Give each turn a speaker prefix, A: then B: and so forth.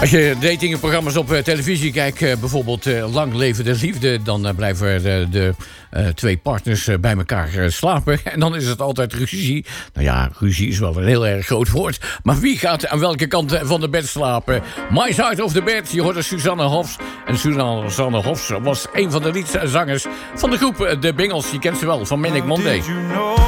A: Als je datingprogramma's op televisie kijkt, bijvoorbeeld Lang Leven de Liefde, dan blijven de twee partners bij elkaar slapen. En dan is het altijd ruzie. Nou ja, ruzie is wel een heel erg groot woord. Maar wie gaat aan welke kant van de bed slapen? My Side of the Bed, je hoorde Suzanne Hofs. En Suzanne Hofs was een van de liedzangers van de groep The Bingles. Je kent ze wel, van Manic Monday.